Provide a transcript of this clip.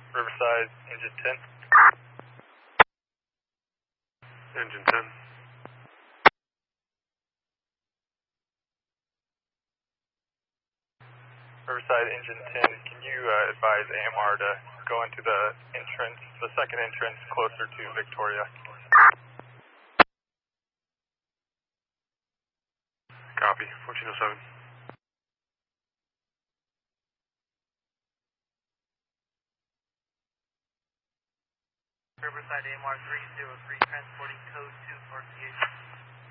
Riverside, engine 10. Engine 10. Riverside, engine 10. Can you advise AMR to go into the entrance, the second entrance closer to Victoria? Copy, 1407. Riverside AMR 303 transporting code 2 for RTA.